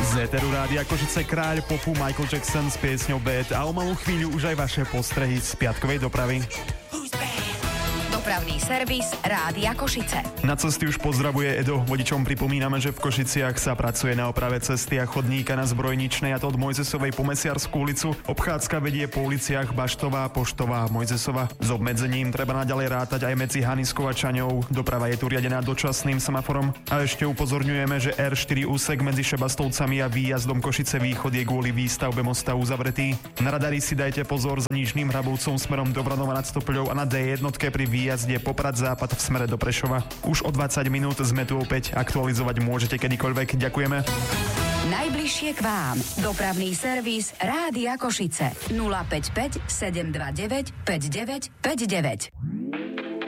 Z éteru Rádia Košice kráľ popu Michael Jackson s piesňou Bad a o malú chvíľu už aj vaše postrehy z piatkovej dopravy. Dopravný servis Rádia Košice. Na cesty už pozdravuje Edo. Vodičom pripomíname, že v Košiciach sa pracuje na oprave cesty a chodníka na Zbrojničnej, a to od Mojzesovej po Mesiarskú ulicu. Obchádzka vedie po uliciach Baštová, Poštová a Mojzesova. S obmedzením treba naďalej rátať aj medzi Haniskou a Čaňou. Doprava je tu riadená dočasným semaforom. A ešte upozorňujeme, že R4 úsek medzi Šebastovcami a výjazdom Košice Východ je kvôli výstavbe mosta uzavretý. Na radari si dajte pozor za Nižným Hrabovcom smerom do Vranova nad Stopeľou a na D1 pri výjazde Poprad západ v smere do Prešova. Už o 20 minút sme tu opäť. Aktualizovať môžete kedykoľvek. Ďakujeme. Najbližšie k vám. Dopravný servis Rádia Košice. 055 729 5959.